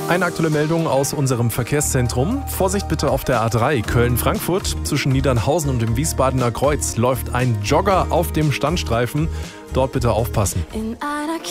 Eine aktuelle Meldung aus unserem Verkehrszentrum. Vorsicht bitte auf der A3 Köln-Frankfurt. Zwischen Niedernhausen und dem Wiesbadener Kreuz läuft ein Jogger auf dem Standstreifen. Dort bitte aufpassen. In